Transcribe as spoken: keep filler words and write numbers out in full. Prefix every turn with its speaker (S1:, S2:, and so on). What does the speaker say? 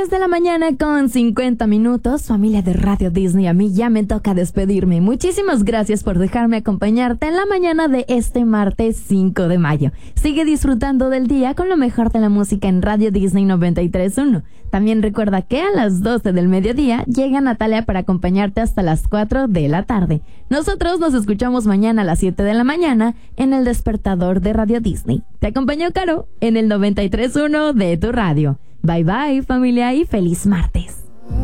S1: de la mañana con cincuenta minutos, familia de Radio Disney, a mí ya me toca despedirme. Muchísimas gracias por dejarme acompañarte en la mañana de este martes cinco de mayo. Sigue disfrutando del día con lo mejor de la música en Radio Disney noventa y tres punto uno. También recuerda que a las doce del mediodía llega Natalia para acompañarte hasta las cuatro de la tarde. Nosotros nos escuchamos mañana a las siete de la mañana en El Despertador de Radio Disney. Te acompañó Caro en el noventa y tres punto uno de tu radio. Bye bye, familia, y feliz martes.